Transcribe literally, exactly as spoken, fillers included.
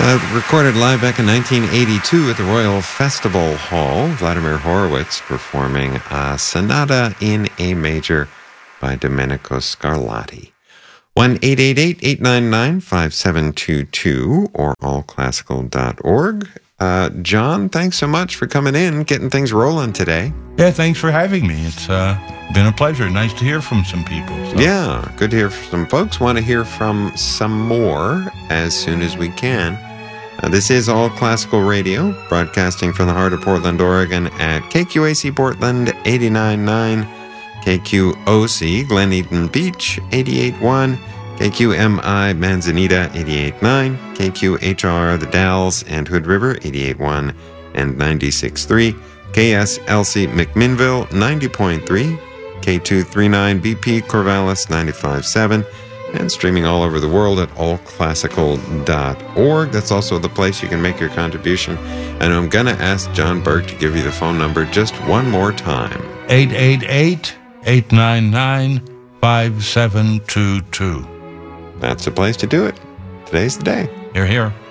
Uh, recorded live back in nineteen eighty-two at the Royal Festival Hall. Vladimir Horowitz performing uh, Sonata in A Major by Domenico Scarlatti. one eight eight eight, eight nine nine, five seven two two or all classical dot org. Uh, John, thanks so much for coming in, getting things rolling today. Yeah, thanks for having me. It's uh, been a pleasure. Nice to hear from some people. So. Yeah, good to hear from some folks. Want to hear from some more as soon as we can. Uh, this is All Classical Radio, broadcasting from the heart of Portland, Oregon at K Q A C Portland eighty-nine point nine, K Q O C Glen Eden Beach eighty-eight point one, K Q M I Manzanita eighty-eight point nine, K Q H R The Dalles and Hood River eighty-eight point one and ninety-six point three, K S L C McMinnville ninety point three, K two thirty-nine B P Corvallis ninety-five point seven, and streaming all over the world at all classical dot org. That's also the place you can make your contribution. And I'm going to ask John Burke to give you the phone number just one more time. eight eight eight, eight nine nine, five seven two two. That's the place to do it. Today's the day. Hear, hear.